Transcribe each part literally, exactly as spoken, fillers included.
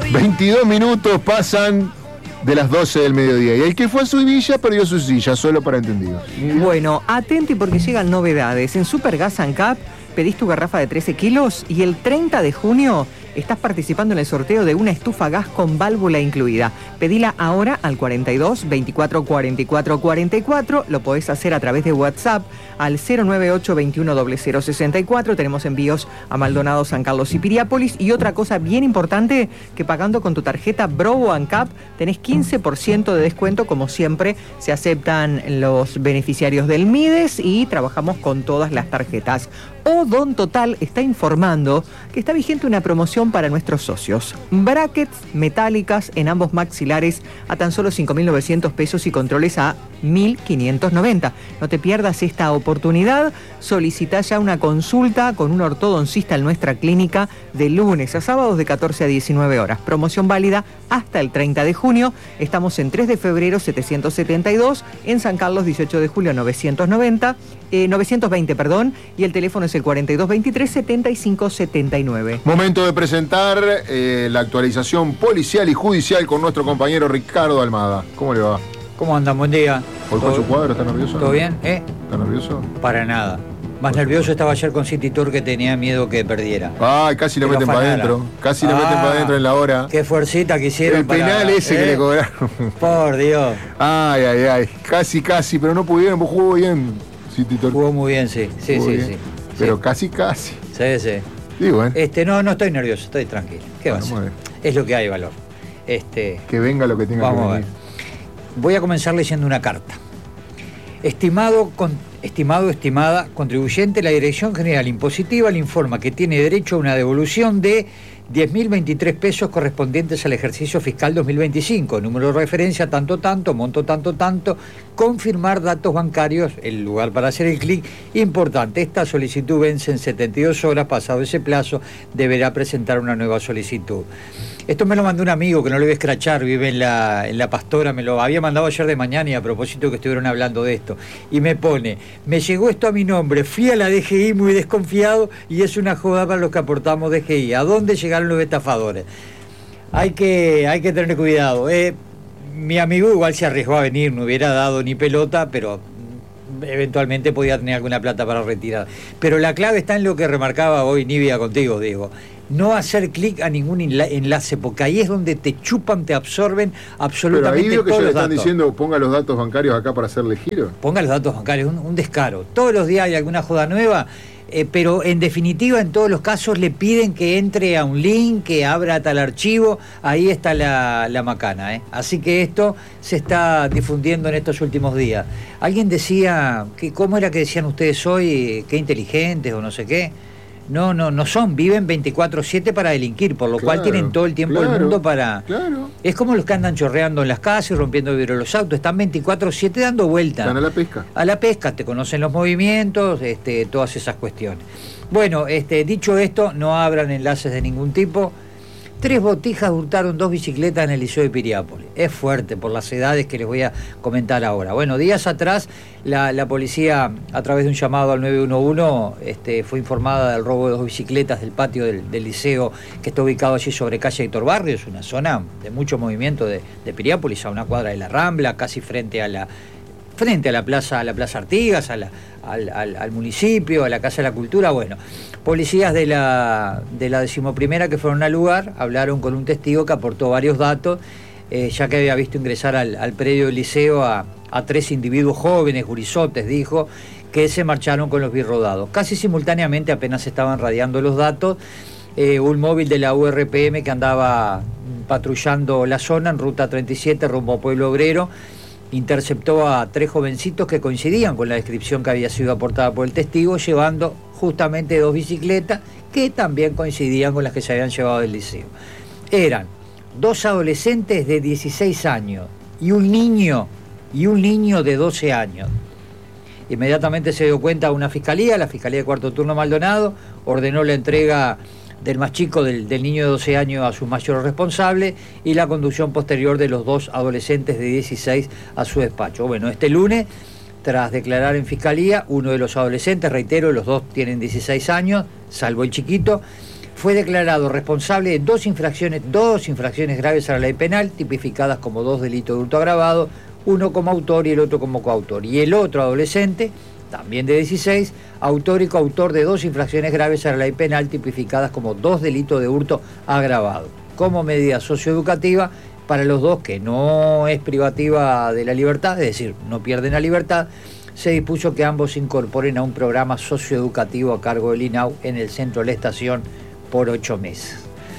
veintidós minutos pasan de las doce del mediodía. Y el que fue a su villa perdió su silla, solo para entendidos. Bueno, atenti porque llegan novedades. En Supergas and Cap pedís tu garrafa de trece kilos y el treinta de junio estás participando en el sorteo de una estufa gas con válvula incluida. Pedila ahora al cuarenta y dos, veinticuatro, cuarenta y cuatro, cuarenta y cuatro. Lo podés hacer a través de WhatsApp al cero nueve ocho, veintiuno, cero cero, sesenta y cuatro. Tenemos envíos a Maldonado, San Carlos y Piriápolis. Y otra cosa bien importante, que pagando con tu tarjeta Brovo and Cap tenés quince por ciento de descuento. Como siempre, se aceptan los beneficiarios del MIDES y trabajamos con todas las tarjetas. Odon Total está informando que está vigente una promoción para nuestros socios. Brackets metálicas en ambos maxilares a tan solo cinco mil novecientos pesos y controles a mil quinientos noventa. No te pierdas esta oportunidad. Solicita ya una consulta con un ortodoncista en nuestra clínica de lunes a sábados de catorce a diecinueve horas. Promoción válida hasta el treinta de junio. Estamos en tres de febrero setecientos setenta y dos, en San Carlos dieciocho de julio novecientos noventa, eh, novecientos veinte, perdón, y el teléfono es el cuarenta y dos, veintitrés, setenta y cinco, setenta y nueve. Momento de presentar eh, la actualización policial y judicial con nuestro compañero Ricardo Almada. ¿Cómo le va? ¿Cómo andan? Buen día. ¿Hoy con su cuadro? ¿Está nervioso? ¿Todo bien? ¿Eh? ¿Está nervioso? Para nada. Más nervioso estaba ayer con City Tour, que tenía miedo que perdiera. Ay, casi lo meten para adentro. Casi lo ah, meten para adentro en la hora. Qué fuercita que hicieron. El penal para, ese ¿eh? que le cobraron. Por Dios. Ay, ay, ay. Casi, casi, pero no pudieron. Vos jugó bien, City Tour. Jugó muy bien, sí. Sí, jugó sí, bien. sí. Pero sí. casi, casi. Sí, sí. Digo, ¿eh? Este, no, no estoy nervioso, estoy tranquilo. ¿Qué bueno, va a ser? Es lo que hay, Valor. Este, que venga lo que tenga vamos que a venir. ver. Voy a comenzar leyendo una carta. Estimado, con, estimado, estimada contribuyente, la Dirección General Impositiva le informa que tiene derecho a una devolución de diez mil veintitrés pesos correspondientes al ejercicio fiscal dos mil veinticinco, número de referencia tanto tanto, monto tanto tanto, confirmar datos bancarios, el lugar para hacer el clic. Importante, esta solicitud vence en setenta y dos horas, pasado ese plazo deberá presentar una nueva solicitud. Esto me lo mandó un amigo que no lo voy a escrachar, vive en la, en la Pastora, me lo había mandado ayer de mañana y a propósito que estuvieron hablando de esto. Y me pone, me llegó esto a mi nombre, fui a la D G I muy desconfiado y es una joda para los que aportamos D G I. ¿A dónde llegaron los estafadores? Hay que, hay que tener cuidado. Eh, mi amigo igual se arriesgó a venir, no hubiera dado ni pelota, pero eventualmente podía tener alguna plata para retirar. Pero la clave está en lo que remarcaba hoy Nivia contigo, Diego. No hacer clic a ningún enlace, porque ahí es donde te chupan, te absorben absolutamente Pero ahí lo que todos ya le los están datos. diciendo, ponga los datos bancarios acá para hacerle giro. Ponga los datos bancarios, un, un descaro. Todos los días hay alguna joda nueva, eh, pero en definitiva, en todos los casos le piden que entre a un link, que abra tal archivo, ahí está la, la macana. ¿eh? Así que esto se está difundiendo en estos últimos días. Alguien decía, que ¿cómo era que decían ustedes hoy? Qué inteligentes o no sé qué. No, no, no son, viven veinticuatro siete para delinquir, por lo Claro, cual tienen todo el tiempo claro, del mundo para... Claro. Es como los que andan chorreando en las casas y rompiendo vidrio los autos, están veinticuatro siete dando vueltas. Están a la pesca. A la pesca, te conocen los movimientos, este, todas esas cuestiones. Bueno, este, dicho esto, no abran enlaces de ningún tipo. Tres botijas hurtaron dos bicicletas en el Liceo de Piriápolis. Es fuerte por las edades que les voy a comentar ahora. Bueno, días atrás la, la policía, a través de un llamado al nueve uno uno, este, fue informada del robo de dos bicicletas del patio del, del liceo, que está ubicado allí sobre calle Héctor Barrios, una zona de mucho movimiento de, de Piriápolis, a una cuadra de la Rambla, casi frente a la frente a la plaza, a la Plaza Artigas, a la, al, al, al municipio, a la Casa de la Cultura. Bueno, policías de la, de la decimoprimera que fueron al lugar hablaron con un testigo que aportó varios datos, eh, ya que había visto ingresar al, al predio del liceo a, a tres individuos jóvenes, gurisotes, dijo, que se marcharon con los birrodados. Casi simultáneamente, apenas estaban radiando los datos, eh, un móvil de la U R P M que andaba patrullando la zona en ruta treinta y siete rumbo a Pueblo Obrero, interceptó a tres jovencitos que coincidían con la descripción que había sido aportada por el testigo, llevando justamente dos bicicletas que también coincidían con las que se habían llevado del liceo. Eran dos adolescentes de dieciséis años y un niño, y un niño de doce años. Inmediatamente se dio cuenta una fiscalía, la Fiscalía de Cuarto Turno Maldonado, ordenó la entrega del más chico, del, del niño de doce años, a sus mayores responsables, y la conducción posterior de los dos adolescentes de dieciséis a su despacho. Bueno, este lunes, tras declarar en fiscalía, uno de los adolescentes, reitero, los dos tienen dieciséis años, salvo el chiquito, fue declarado responsable de dos infracciones, dos infracciones graves a la ley penal, tipificadas como dos delitos de hurto agravado, uno como autor y el otro como coautor. Y el otro adolescente, también de dieciséis, autor y coautor de dos infracciones graves a la ley penal, tipificadas como dos delitos de hurto agravado. Como medida socioeducativa, para los dos, que no es privativa de la libertad, es decir, no pierden la libertad, se dispuso que ambos se incorporen a un programa socioeducativo a cargo del I N A U en el centro de la estación por ocho meses.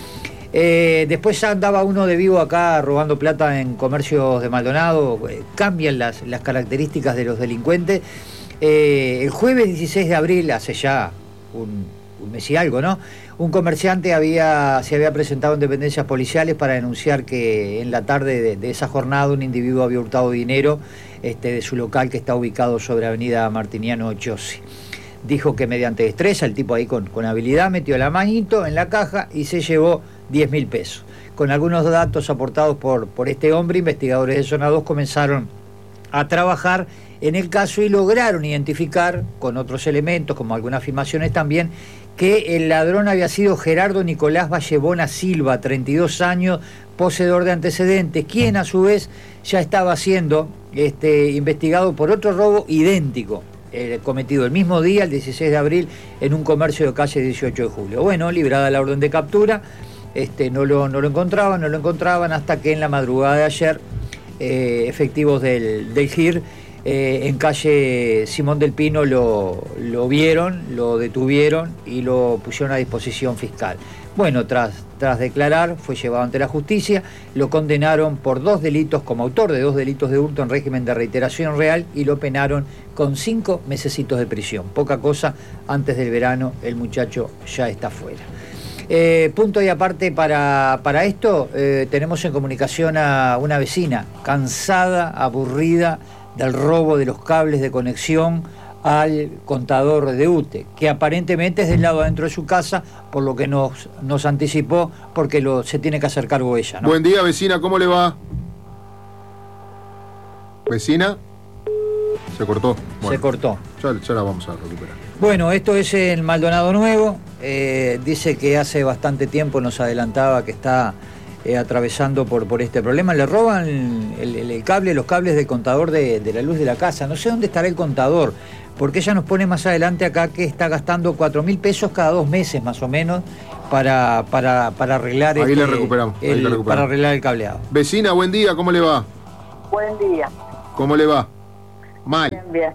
Eh, después andaba uno de vivo acá robando plata en comercios de Maldonado. Eh, cambian las, las características de los delincuentes. Eh, el jueves dieciséis de abril, hace ya un, un mes y algo, ¿no? Un comerciante había, se había presentado en dependencias policiales para denunciar que en la tarde de, de esa jornada un individuo había hurtado dinero este, de su local que está ubicado sobre Avenida Martiniano Ochossi. Dijo que mediante destreza, el tipo ahí con, con habilidad, metió la manito en la caja y se llevó diez mil pesos. Con algunos datos aportados por, por este hombre, investigadores de Zona dos comenzaron a trabajar en el caso y lograron identificar, con otros elementos, como algunas filmaciones también, que el ladrón había sido Gerardo Nicolás Vallebona Silva, treinta y dos años, poseedor de antecedentes, quien a su vez ya estaba siendo este, investigado por otro robo idéntico, eh, cometido el mismo día, el dieciséis de abril, en un comercio de calle dieciocho de julio. Bueno, librada la orden de captura, este, no, lo, no lo encontraban, no lo encontraban, hasta que en la madrugada de ayer, eh, efectivos del, del G I R, Eh, en calle Simón del Pino lo, lo vieron, lo detuvieron y lo pusieron a disposición fiscal. Bueno, tras, tras declarar, fue llevado ante la justicia, lo condenaron por dos delitos como autor de dos delitos de hurto en régimen de reiteración real y lo penaron con cinco mesecitos de prisión. Poca cosa, antes del verano el muchacho ya está fuera. Eh, punto y aparte para, para esto, eh, tenemos en comunicación a una vecina cansada, aburrida del robo de los cables de conexión al contador de U T E, que aparentemente es del lado adentro de su casa, por lo que nos, nos anticipó, porque lo, se tiene que hacer cargo ella, ¿no? Buen día, vecina, ¿cómo le va? ¿Vecina? Se cortó. Bueno, se cortó. Ya, ya la vamos a recuperar. Bueno, esto es el Maldonado Nuevo. Eh, dice que hace bastante tiempo nos adelantaba que está Eh, atravesando por, por este problema. Le roban el, el, el cable, los cables del contador de, de la luz de la casa. No sé dónde estará el contador, porque ella nos pone más adelante acá que está gastando cuatro mil pesos cada dos meses más o menos para, para, para arreglar ahí este, le recuperamos, ahí el, le recuperamos. para arreglar el cableado. Vecina, buen día, ¿cómo le va? Buen día. ¿Cómo le va? Mal. Bien, bien.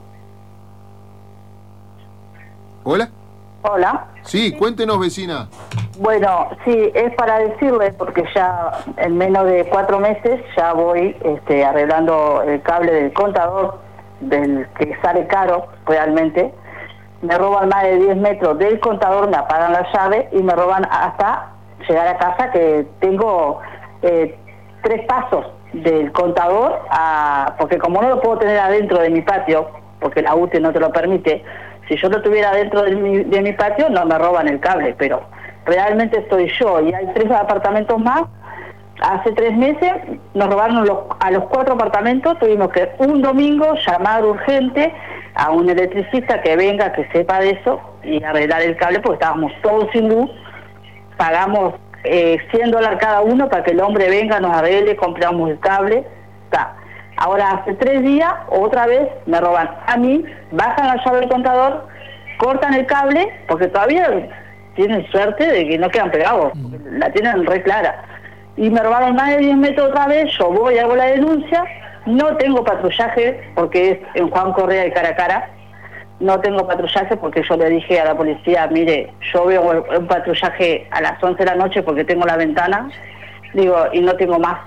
¿Hola? Hola. Sí, cuéntenos, vecina. Bueno, sí, es para decirles, porque ya en menos de cuatro meses ya voy este, arreglando el cable del contador, del que sale caro realmente. Me roban más de diez metros del contador, me apagan la llave y me roban hasta llegar a casa, que tengo eh, tres pasos del contador, a, porque como no lo puedo tener adentro de mi patio, porque la U T E no te lo permite, si yo lo tuviera dentro de mi, de mi patio no me roban el cable, pero realmente estoy yo y hay tres apartamentos más. Hace tres meses nos robaron los, a los cuatro apartamentos, tuvimos que un domingo llamar urgente a un electricista que venga, que sepa de eso y arreglar el cable, porque estábamos todos sin luz. Pagamos eh, cien dólares cada uno para que el hombre venga, nos arregle, compramos el cable. Está. Ahora hace tres días, otra vez, me roban a mí, bajan la llave del contador, cortan el cable, porque todavía tienen suerte de que no quedan pegados, la tienen re clara. Y me robaron más de diez metros otra vez, yo voy, hago la denuncia, no tengo patrullaje, porque es en Juan Correa de cara a cara, no tengo patrullaje porque yo le dije a la policía, mire, yo veo un patrullaje a las once de la noche porque tengo la ventana, digo, y no tengo más.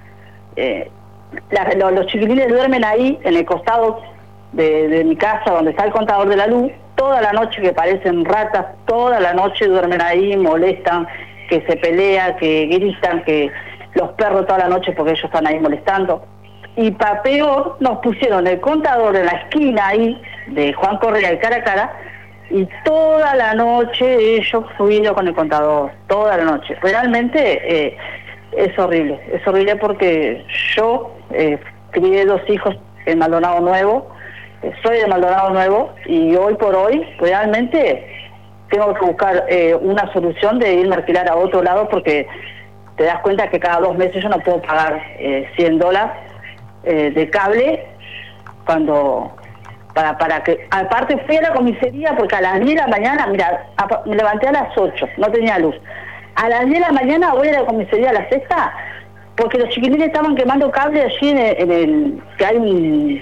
Eh, La, los, los chiquilines duermen ahí, en el costado de, de mi casa, donde está el contador de la luz, toda la noche, que parecen ratas, toda la noche duermen ahí, molestan, que se pelean, que gritan, que los perros toda la noche porque ellos están ahí molestando. Y para peor, nos pusieron el contador en la esquina ahí, de Juan Correa, de cara a cara, y toda la noche ellos subidos con el contador, toda la noche. Realmente eh, es horrible, es horrible porque yo eh, crié dos hijos en Maldonado Nuevo, eh, soy de Maldonado Nuevo, y hoy por hoy realmente tengo que buscar eh, una solución de irme a alquilar a otro lado, porque te das cuenta que cada dos meses yo no puedo pagar eh, cien dólares eh, de cable cuando para para que aparte fui a la comisaría porque a las diez de la mañana, mira, a, me levanté a las ocho, no tenía luz, a las diez de la mañana voy a la comisaría a la sexta porque los chiquilines estaban quemando cable allí en el, en el que hay un,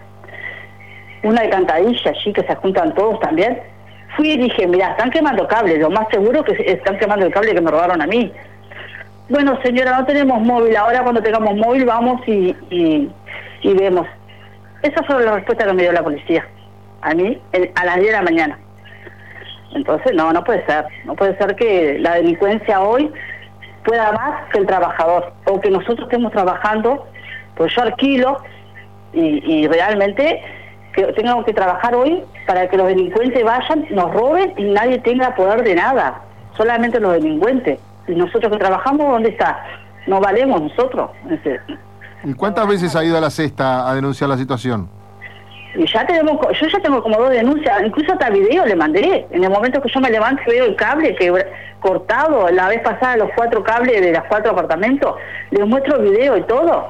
una alcantarilla allí que se juntan todos también. Fui y dije, mira, están quemando cable, lo más seguro que están quemando el cable que me robaron a mí. Bueno, señora, no tenemos móvil, ahora cuando tengamos móvil vamos y, y, y vemos. Esa fue la respuesta que me dio la policía, a mí, a las diez de la mañana. Entonces, no, no puede ser, no puede ser que la delincuencia hoy pueda más que el trabajador, o que nosotros estemos trabajando, pues yo alquilo y, y realmente que tengamos que trabajar hoy para que los delincuentes vayan, nos roben y nadie tenga poder de nada, solamente los delincuentes. Y nosotros que trabajamos, ¿dónde está? No valemos nosotros. ¿Y cuántas veces ha ido a la sexta a denunciar la situación? Y ya tenemos, yo ya tengo como dos denuncias, incluso hasta video le mandé. En el momento que yo me levanto y veo el cable que cortado, la vez pasada los cuatro cables de los cuatro apartamentos, les muestro video y todo.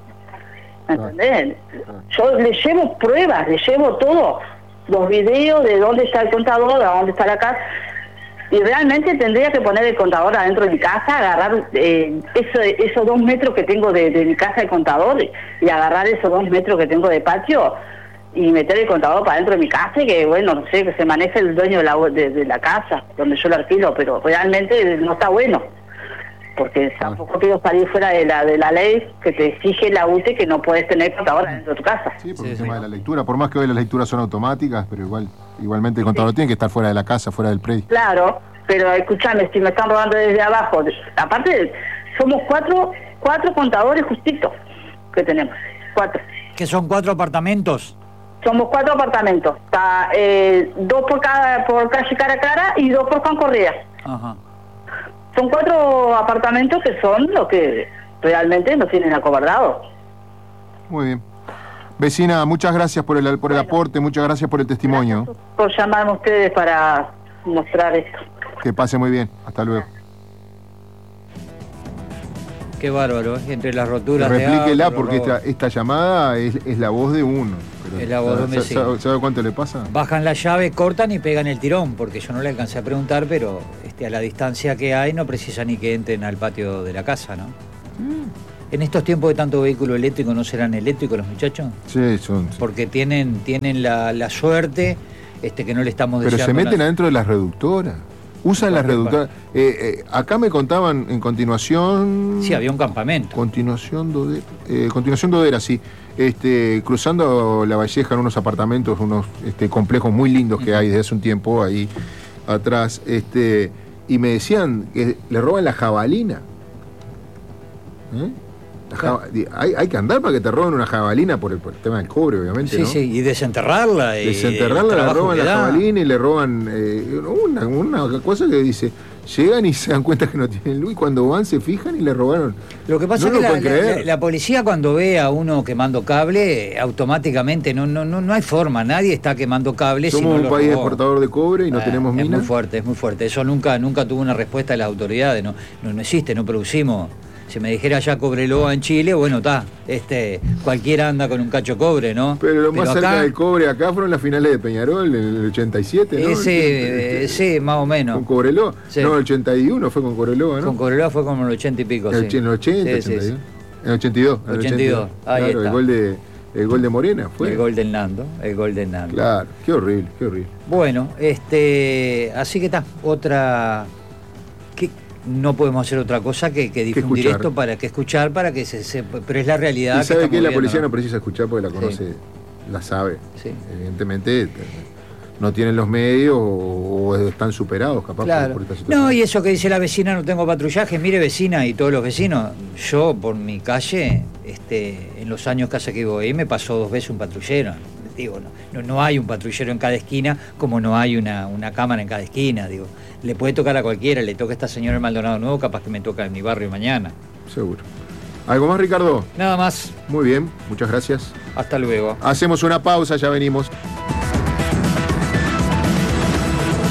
¿Entendés? Yo le llevo pruebas, le llevo todo, los videos de dónde está el contador, de dónde está la casa. Y realmente tendría que poner el contador adentro de mi casa, agarrar eh, eso, esos dos metros que tengo de, de mi casa de contador y agarrar esos dos metros que tengo de patio y meter el contador para adentro de mi casa y que, bueno, no sé, que se maneje el dueño de la, de, de la casa donde yo lo alquilo, pero realmente no está bueno. Porque tampoco quiero salir fuera de la de la ley que te exige la U T E que no puedes tener contador dentro de tu casa. Sí, por el sí, tema sí. de la lectura, por más que hoy las lecturas son automáticas, pero igual igualmente el contador sí. tiene que estar fuera de la casa, fuera del predio. Claro, pero escúchame, si me están robando desde abajo, aparte somos cuatro cuatro contadores justitos que tenemos, cuatro. ¿Que son cuatro apartamentos? Somos cuatro apartamentos, está eh, dos por cada por calle Cara Clara y dos por Juan Correa. Ajá. Son cuatro apartamentos que son los que realmente nos tienen acobardados. Muy bien. Vecina, muchas gracias por el, por el bueno, aporte, muchas gracias por el testimonio. Gracias por llamarme a ustedes para mostrar esto. Que pase muy bien. Hasta luego. Qué bárbaro, ¿eh? Entre las roturas de Replíquela auto, porque esta, esta llamada es, es la voz de uno. Es la voz de un vecino. ¿Sabe, ¿Sabe cuánto le pasa? Bajan la llave, cortan y pegan el tirón, porque yo no le alcancé a preguntar, pero este, a la distancia que hay no precisa ni que entren al patio de la casa, ¿no? Mm. En estos tiempos de tanto vehículo eléctrico, ¿no serán eléctricos los muchachos? Sí, son. Sí. Porque tienen, tienen la, la suerte este, que no le estamos Pero deseando. Pero se meten una... adentro de las reductoras. Usan las reductoras. Eh, eh, acá me contaban en continuación. Sí, había un campamento. Continuación Dodera. Eh, continuación Dodera, sí. Este, cruzando la Valleja en unos apartamentos, unos este, complejos muy lindos que hay desde hace un tiempo ahí atrás. Este, y me decían que le roban la jabalina. ¿Eh? La jaba... hay, hay que andar para que te roben una jabalina por el, por el tema del cobre, obviamente. Sí, ¿no? sí, y desenterrarla. Y desenterrarla, la roban la jabalina y le roban eh, una, una cosa que dice, llegan y se dan cuenta que no tienen luz y cuando van se fijan y le robaron. Lo que pasa no es que lo la, la, la, la policía cuando ve a uno quemando cable, automáticamente no, no, no, no hay forma, nadie está quemando cable. Somos si no un país robó. exportador de cobre y no ah, tenemos minas. Es muy fuerte, es muy fuerte. Eso nunca, nunca tuvo una respuesta de las autoridades, no, no, no existe, no producimos. Si me dijera ya Cobreloa en Chile, bueno, está, este, cualquiera anda con un cacho cobre, ¿no? Pero lo más Pero cerca acá, del cobre acá fueron las finales de Peñarol en el ochenta y siete, ¿no? Ese, sí, más o menos. ¿Con Cobreloa? Sí. No, el ochenta y uno fue con Cobreloa, ¿no? Con Cobreloa fue como en el ochenta y pico, el, sí. En el ochenta, sí, ochenta y uno. Sí, sí. En el ochenta y dos. En el ochenta y dos, ahí claro, está. El gol de, el gol de Morena fue. El gol del Nando, el gol del Nando. Claro, qué horrible, qué horrible. Bueno, este, así que está, otra... ¿Qué? No podemos hacer otra cosa que, que difundir esto para que escuchar, para que se, se pero es la realidad. Y sabe que, que la policía ¿no? no precisa escuchar porque la conoce, sí. La sabe. Sí. Evidentemente no tienen los medios o, o están superados capaz claro. por, por esta situación. No, y eso que dice la vecina, no tengo patrullaje, mire vecina y todos los vecinos, yo por mi calle, este, en los años casi que voy, me pasó dos veces un patrullero. Digo, no, no, no hay un patrullero en cada esquina como no hay una, una cámara en cada esquina, digo. Le puede tocar a cualquiera, le toca a esta señora en Maldonado Nuevo, capaz que me toca en mi barrio mañana. Seguro. ¿Algo más, Ricardo? Nada más. Muy bien, muchas gracias. Hasta luego. Hacemos una pausa, ya venimos.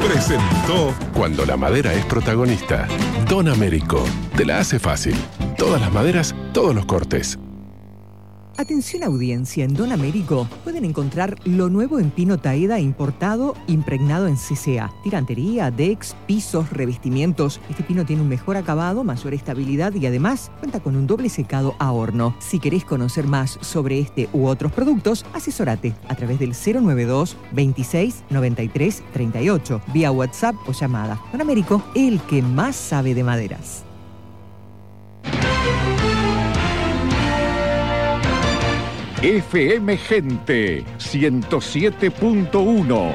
presentó Cuando la madera es protagonista. Don Américo, te la hace fácil. Todas las maderas, todos los cortes. Atención audiencia, en Don Américo pueden encontrar lo nuevo en pino Taeda importado, impregnado en C C A. Tirantería, decks, pisos, revestimientos. Este pino tiene un mejor acabado, mayor estabilidad y además cuenta con un doble secado a horno. Si querés conocer más sobre este u otros productos, asesorate a través del cero nueve dos, veintiséis, noventa y tres, treinta y ocho, vía WhatsApp o llamada. Don Américo, el que más sabe de maderas. F M Gente ciento siete punto uno.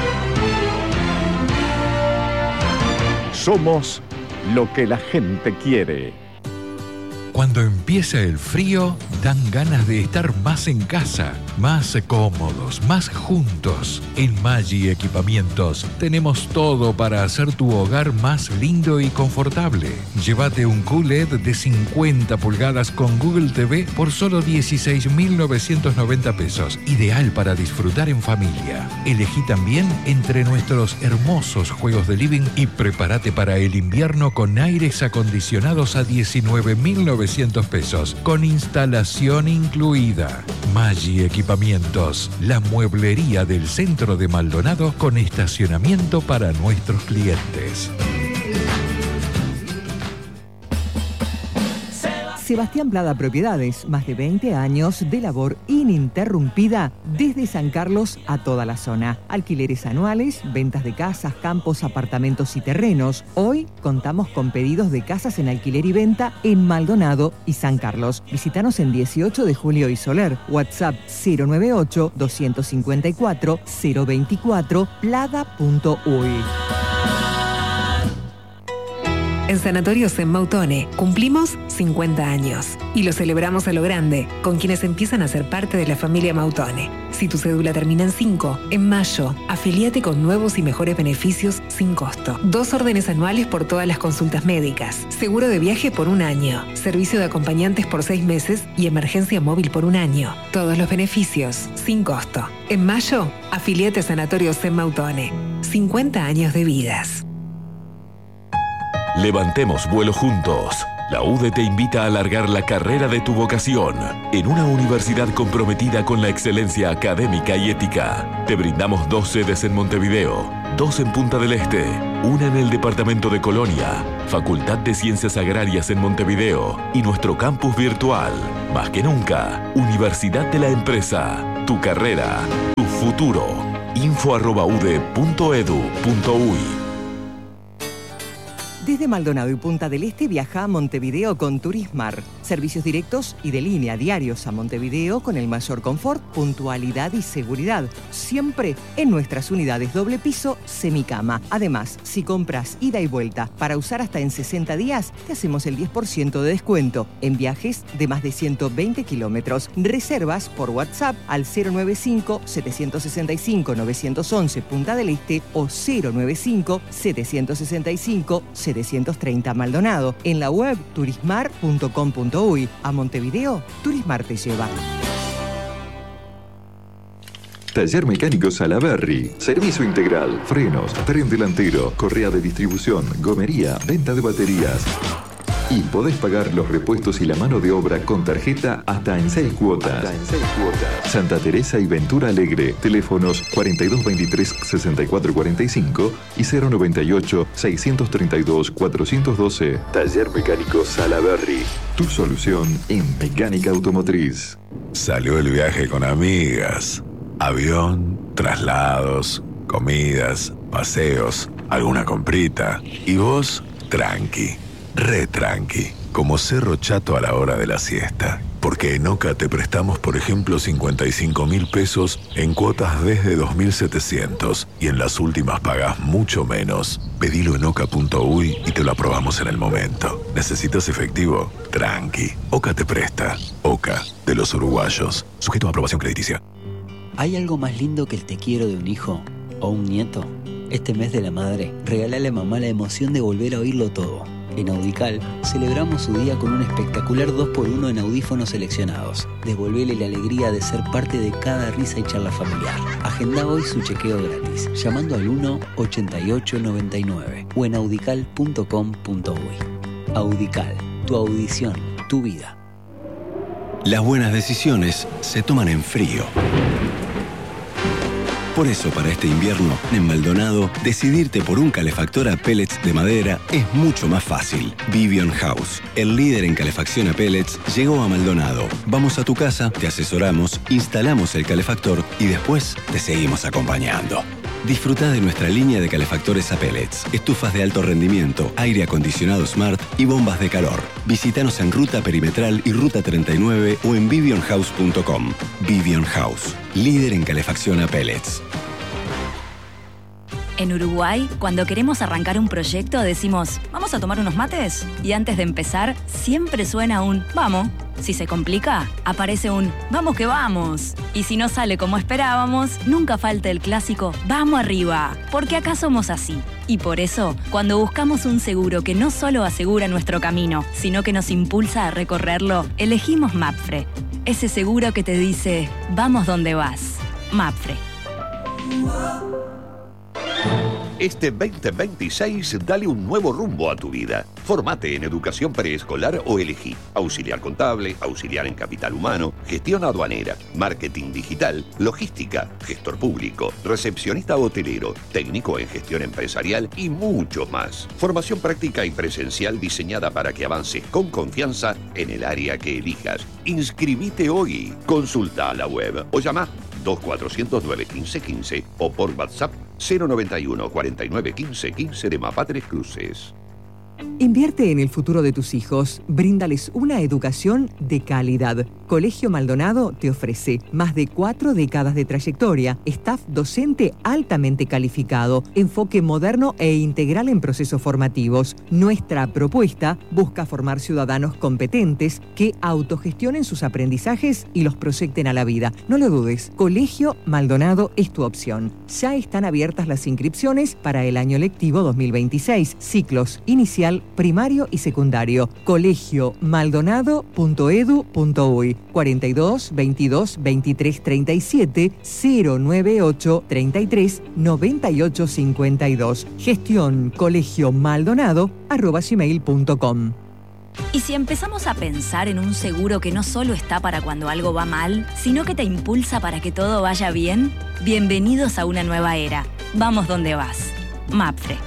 Somos lo que la gente quiere. Cuando empieza el frío, dan ganas de estar más en casa, más cómodos, más juntos. En Maggi Equipamientos tenemos todo para hacer tu hogar más lindo y confortable. Llévate un Q L E D de cincuenta pulgadas con Google T V por solo dieciséis mil novecientos noventa pesos. Ideal para disfrutar en familia. Elegí también entre nuestros hermosos juegos de living y prepárate para el invierno con aires acondicionados a diecinueve mil novecientos pesos, con instalación incluida. Maggi Equipamientos, la mueblería del centro de Maldonado con estacionamiento para nuestros clientes. Sebastián Plada Propiedades, más de veinte años de labor ininterrumpida desde San Carlos a toda la zona. Alquileres anuales, ventas de casas, campos, apartamentos y terrenos. Hoy contamos con pedidos de casas en alquiler y venta en Maldonado y San Carlos. Visítanos en dieciocho de julio y Soler. WhatsApp cero nueve ocho, dos cinco cuatro, cero dos cuatro, plada punto uy. En Sanatorios en Mautone cumplimos cincuenta años y lo celebramos a lo grande con quienes empiezan a ser parte de la familia Mautone. Si tu cédula termina en cinco, en mayo, afilíate con nuevos y mejores beneficios sin costo. Dos órdenes anuales por todas las consultas médicas, seguro de viaje por un año, servicio de acompañantes por seis meses y emergencia móvil por un año. Todos los beneficios sin costo. En mayo, afilíate a Sanatorios en Mautone. cincuenta años de vidas. Levantemos vuelo juntos. La U D E te invita a alargar la carrera de tu vocación en una universidad comprometida con la excelencia académica y ética. Te brindamos dos sedes en Montevideo, dos en Punta del Este, una en el departamento de Colonia, Facultad de Ciencias Agrarias en Montevideo y nuestro campus virtual. Más que nunca, Universidad de la Empresa. Tu carrera, tu futuro. info arroba u d e punto e d u punto uy. Desde Maldonado y Punta del Este viaja a Montevideo con Turismar. Servicios directos y de línea diarios a Montevideo con el mayor confort, puntualidad y seguridad. Siempre en nuestras unidades doble piso, semicama. Además, si compras ida y vuelta para usar hasta en sesenta días, te hacemos el diez por ciento de descuento en viajes de más de ciento veinte kilómetros. Reservas por WhatsApp al cero nueve cinco, siete seis cinco, nueve uno uno Punta del Este o cero nueve cinco, siete seis cinco, setecientos treinta Maldonado. En la web turismar punto com punto uy. A Montevideo, Turismar te lleva. Taller Mecánico Salaberry. Servicio integral, frenos, tren delantero, correa de distribución, gomería, venta de baterías. Y podés pagar los repuestos y la mano de obra con tarjeta hasta en seis cuotas. Hasta en seis cuotas. Santa Teresa y Ventura Alegre. Teléfonos cuarenta y dos veintitrés, sesenta y cuatro cuarenta y cinco y cero noventa y ocho, seiscientos treinta y dos, cuatrocientos doce. Taller Mecánico Salaberry. Tu solución en mecánica automotriz. Salió el viaje con amigas. Avión, traslados, comidas, paseos, alguna comprita. Y vos, tranqui. Re tranqui, como Cerro Chato a la hora de la siesta. Porque en Oca te prestamos, por ejemplo, cincuenta y cinco mil pesos en cuotas desde dos mil setecientos y en las últimas pagás mucho menos. Pedilo en oca punto uy y te lo aprobamos en el momento. ¿Necesitas efectivo? Tranqui. Oca te presta. Oca, de los uruguayos. Sujeto a aprobación crediticia. ¿Hay algo más lindo que el te quiero de un hijo o un nieto? Este mes de la madre, regálale a mamá la emoción de volver a oírlo todo. En Audical celebramos su día con un espectacular dos por uno en audífonos seleccionados. Devolvele la alegría de ser parte de cada risa y charla familiar. Agenda hoy su chequeo gratis, llamando al uno ochenta y ocho noventa y nueve o en audical punto com punto uy. Audical, tu audición, tu vida. Las buenas decisiones se toman en frío. Por eso, para este invierno, en Maldonado, decidirte por un calefactor a pellets de madera es mucho más fácil. Vivion House, el líder en calefacción a pellets, llegó a Maldonado. Vamos a tu casa, te asesoramos, instalamos el calefactor y después te seguimos acompañando. Disfruta de nuestra línea de calefactores a pellets, estufas de alto rendimiento, aire acondicionado Smart y bombas de calor. Visítanos en Ruta Perimetral y Ruta treinta y nueve o en vivion house punto com. Vivion House, líder en calefacción a pellets. En Uruguay, cuando queremos arrancar un proyecto, decimos, ¿vamos a tomar unos mates? Y antes de empezar, siempre suena un «vamos». Si se complica, aparece un «vamos que vamos». Y si no sale como esperábamos, nunca falta el clásico «vamos arriba», porque acá somos así. Y por eso, cuando buscamos un seguro que no solo asegura nuestro camino, sino que nos impulsa a recorrerlo, elegimos Mapfre. Ese seguro que te dice «vamos donde vas». Mapfre. Este veinte veintiséis, dale un nuevo rumbo a tu vida. Formate en educación preescolar o elegí auxiliar contable, auxiliar en capital humano, gestión aduanera, marketing digital, logística, gestor público, recepcionista hotelero, técnico en gestión empresarial y mucho más. Formación práctica y presencial diseñada para que avances con confianza en el área que elijas. Inscribite hoy. Consulta la web o llama dos cuatrocientos nueve quince quince o por WhatsApp cero noventa y uno cuarenta y nueve quince quince de Mapa Tres Cruces. Invierte en el futuro de tus hijos. Bríndales una educación de calidad. Colegio Maldonado te ofrece más de cuatro décadas de trayectoria, staff docente altamente calificado, enfoque moderno e integral en procesos formativos. Nuestra propuesta busca formar ciudadanos competentes que autogestionen sus aprendizajes y los proyecten a la vida. No lo dudes, Colegio Maldonado es tu opción. Ya están abiertas las inscripciones para el año lectivo dos mil veintiséis, ciclos inicial, primario y secundario. colegio maldonado punto edu punto uy cuarenta y dos veintidós veintitrés treinta y siete cero noventa y ocho treinta y tres noventa y ocho cincuenta y dos. Gestión colegio maldonado arroba gmail punto com. ¿Y si empezamos a pensar en un seguro que no solo está para cuando algo va mal, sino que te impulsa para que todo vaya bien? Bienvenidos a una nueva era. Vamos donde vas. Mapfre.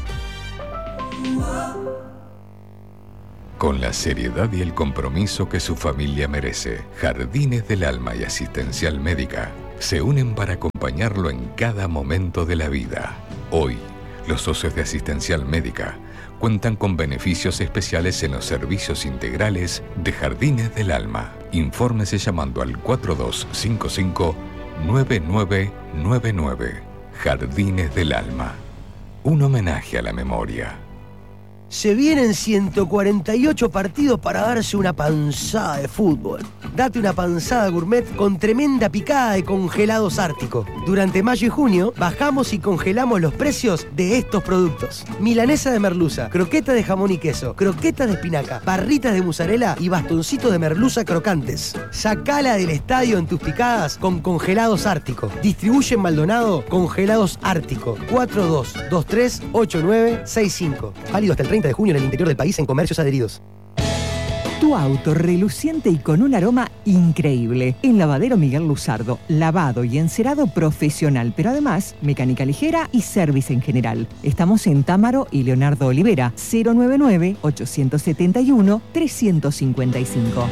Con la seriedad y el compromiso que su familia merece, Jardines del Alma y Asistencial Médica se unen para acompañarlo en cada momento de la vida. Hoy, los socios de Asistencial Médica cuentan con beneficios especiales en los servicios integrales de Jardines del Alma. Infórmese llamando al cuatro dos cinco cinco nueve nueve nueve nueve. Jardines del Alma. Un homenaje a la memoria. Se vienen ciento cuarenta y ocho partidos para darse una panzada de fútbol. Date una panzada gourmet con tremenda picada de congelados Ártico. Durante mayo y junio bajamos y congelamos los precios de estos productos. Milanesa de merluza, croqueta de jamón y queso, croquetas de espinaca, barritas de mozzarella y bastoncitos de merluza crocantes. Sacala del estadio en tus picadas con congelados Ártico. Distribuye en Maldonado Congelados Ártico. cuatro dos dos tres ocho nueve seis cinco. Válido hasta el treinta de junio en el interior del país en comercios adheridos. Tu auto reluciente y con un aroma increíble. En Lavadero Miguel Luzardo, lavado y encerado profesional, pero además mecánica ligera y service en general. Estamos en Támaro y Leonardo Olivera, cero noventa y nueve ocho siete uno tres cinco cinco.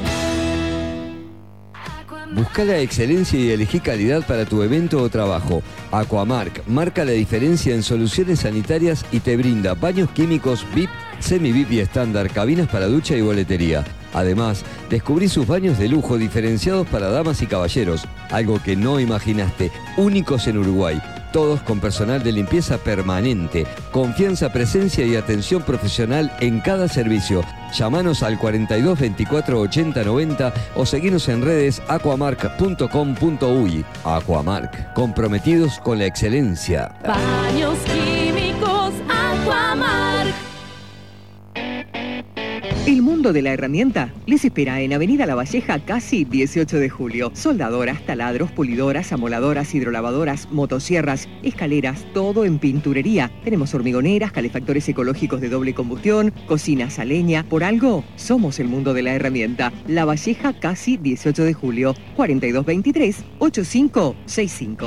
Busca la excelencia y elegí calidad para tu evento o trabajo. Aquamark marca la diferencia en soluciones sanitarias y te brinda baños químicos V I P, semi-V I P y estándar, cabinas para ducha y boletería. Además, descubrí sus baños de lujo diferenciados para damas y caballeros, algo que no imaginaste, únicos en Uruguay. Todos con personal de limpieza permanente, confianza, presencia y atención profesional en cada servicio. Llámanos al cuarenta y dos veinticuatro ochenta noventa o seguinos en redes aquamark punto com punto uy. Aquamark, comprometidos con la excelencia. Baños químicos Aquamark. mundo de la herramienta les espera en Avenida La Valleja, casi dieciocho de julio. Soldadoras, taladros, pulidoras, amoladoras, hidrolavadoras, motosierras, escaleras, todo en pinturería. Tenemos hormigoneras, calefactores ecológicos de doble combustión, cocinas a leña. Por algo, somos el mundo de la herramienta. La Valleja, casi dieciocho de julio. cuarenta y dos veintitrés, ochenta y cinco sesenta y cinco.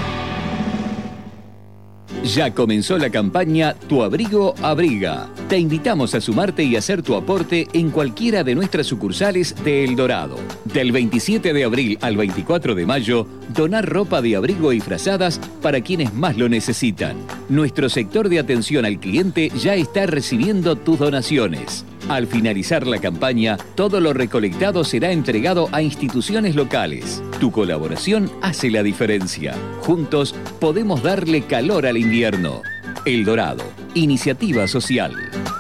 Ya comenzó la campaña Tu Abrigo Abriga. Te invitamos a sumarte y hacer tu aporte en cualquiera de nuestras sucursales de El Dorado. Del veintisiete de abril al veinticuatro de mayo, donar ropa de abrigo y frazadas para quienes más lo necesitan. Nuestro sector de atención al cliente ya está recibiendo tus donaciones. Al finalizar la campaña, todo lo recolectado será entregado a instituciones locales. Tu colaboración hace la diferencia. Juntos podemos darle calor al invierno. El Dorado, iniciativa social.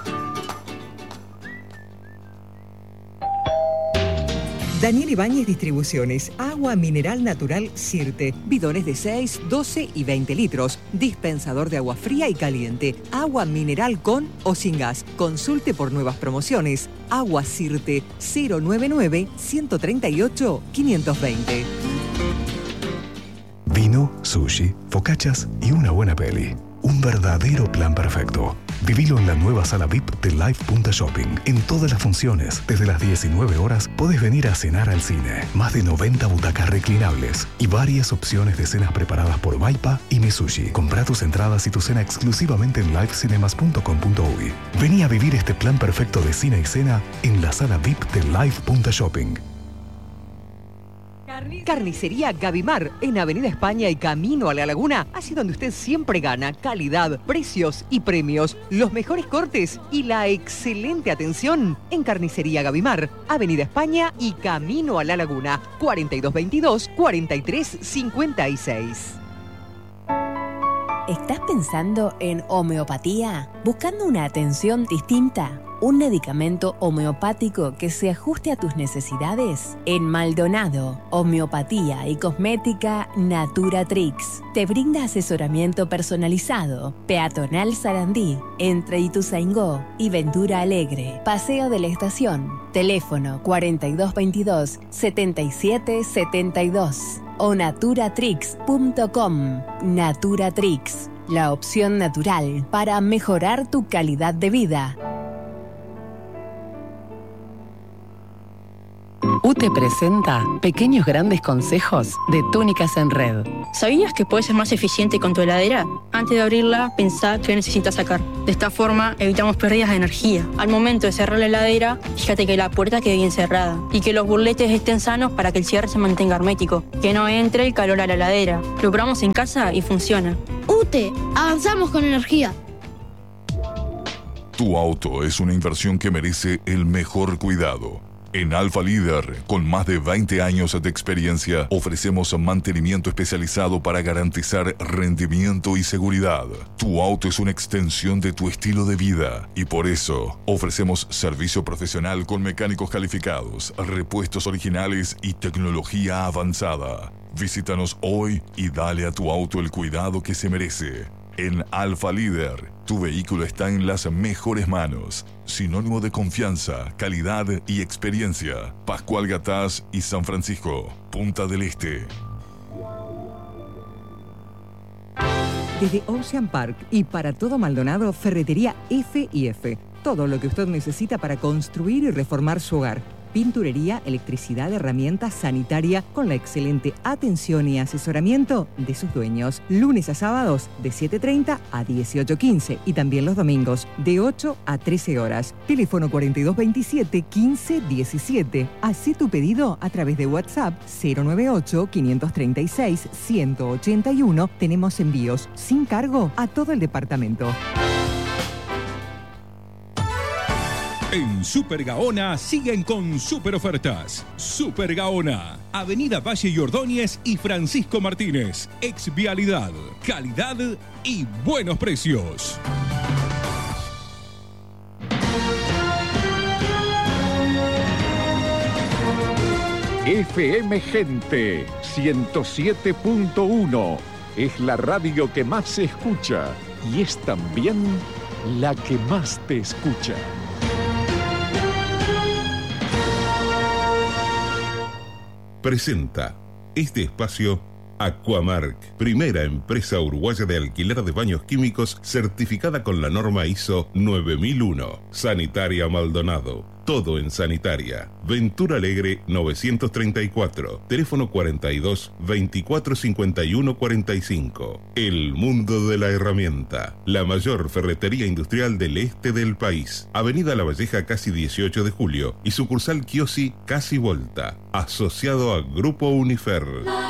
Daniel Ibáñez Distribuciones, agua mineral natural Sirte, bidones de seis, doce y veinte litros, dispensador de agua fría y caliente, agua mineral con o sin gas. Consulte por nuevas promociones. Agua Sirte, cero noventa y nueve, ciento treinta y ocho, quinientos veinte. Vino, sushi, focaccias y una buena peli. Un verdadero plan perfecto. Vivilo en la nueva sala V I P de Live Punta Shopping. En todas las funciones, desde las diecinueve horas, podés venir a cenar al cine. Más de noventa butacas reclinables y varias opciones de cenas preparadas por Maipa y Misushi. Comprá tus entradas y tu cena exclusivamente en live cinemas punto com punto uy. Vení a vivir este plan perfecto de cine y cena en la sala V I P de Live Punta Shopping. Carnicería Gavimar, en Avenida España y Camino a la Laguna, así donde usted siempre gana calidad, precios y premios, los mejores cortes y la excelente atención en Carnicería Gavimar, Avenida España y Camino a la Laguna, cuarenta y dos veintidós, cuarenta y tres cincuenta y seis. ¿Estás pensando en homeopatía? ¿Buscando una atención distinta? ¿Un medicamento homeopático que se ajuste a tus necesidades? En Maldonado, Homeopatía y Cosmética Naturatrix te brinda asesoramiento personalizado. Peatonal Sarandí, entre Ituzaingó y Ventura Alegre. Paseo de la Estación. Teléfono cuarenta y dos veintidós, setenta y siete setenta y dos. O naturatrix punto com. Naturatrix, la opción natural para mejorar tu calidad de vida. U T E presenta Pequeños Grandes Consejos de Túnicas en Red. ¿Sabías que puedes ser más eficiente con tu heladera? Antes de abrirla, pensá qué necesitas sacar. De esta forma, evitamos pérdidas de energía. Al momento de cerrar la heladera, fíjate que la puerta quede bien cerrada y que los burletes estén sanos para que el cierre se mantenga hermético. Que no entre el calor a la heladera. Lo probamos en casa y funciona. U T E, avanzamos con energía. Tu auto es una inversión que merece el mejor cuidado. En Alfa Líder, con más de veinte años de experiencia, ofrecemos mantenimiento especializado para garantizar rendimiento y seguridad. Tu auto es una extensión de tu estilo de vida y por eso ofrecemos servicio profesional con mecánicos calificados, repuestos originales y tecnología avanzada. Visítanos hoy y dale a tu auto el cuidado que se merece. En Alfa Líder, tu vehículo está en las mejores manos. Sinónimo de confianza, calidad y experiencia. Pascual Gatás y San Francisco, Punta del Este. Desde Ocean Park y para todo Maldonado, Ferretería F y F. Todo lo que usted necesita para construir y reformar su hogar. Pinturería, electricidad, herramientas, sanitaria, con la excelente atención y asesoramiento de sus dueños. Lunes a sábados de siete treinta a dieciocho quince y también los domingos de ocho a trece horas. Teléfono cuarenta y dos veintisiete, quince diecisiete. Hacé tu pedido a través de WhatsApp cero noventa y ocho, quinientos treinta y seis, ciento ochenta y uno. Tenemos envíos sin cargo a todo el departamento. En Super Gaona siguen con super ofertas. Super Gaona, Avenida Valle y Ordóñez y Francisco Martínez. Ex Vialidad, calidad y buenos precios. F M Gente ciento siete punto uno es la radio que más se escucha y es también la que más te escucha. presenta este espacio Aquamark, primera empresa uruguaya de alquiler de baños químicos certificada con la norma I S O nueve mil uno. Sanitaria Maldonado. Todo en sanitaria. Ventura Alegre novecientos treinta y cuatro. Teléfono cuarenta y dos, veinticuatro cincuenta y uno cuarenta y cinco. El mundo de la herramienta. La mayor ferretería industrial del este del país. Avenida La Valleja casi dieciocho de julio y sucursal Kiosi casi Volta. Asociado a Grupo Unifer.